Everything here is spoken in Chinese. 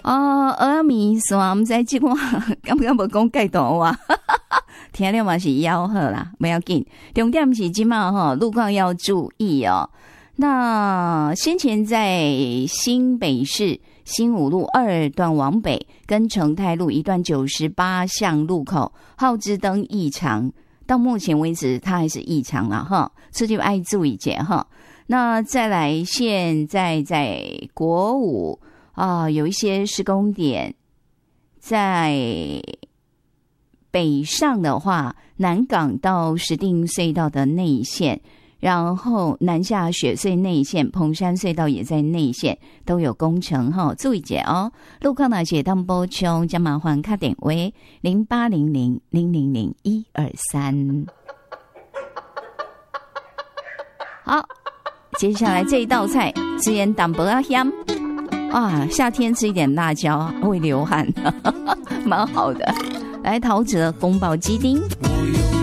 阿弥说唔知即款敢不敢无讲盖图啊？听了嘛是吆喝啦，不要紧。重点是今嘛哈，路况要注意哦。那先前在新北市新武路2段往北跟成泰路一段98巷路口号志灯异常，到目前为止它还是异常啦哈，这就爱注意些哈。那再来，现在在国五有一些施工点，在北上的话，南港到石碇隧道的内线，然后南下雪隧内线，彭山隧道也在内线都有工程哈，注意些哦。路况那些当补充，将麻烦卡点为0800000123。好，接下来这一道菜，吃盐淡薄啊香啊，夏天吃一点辣椒会流汗，蛮好的。来，陶喆宫保鸡丁。 我有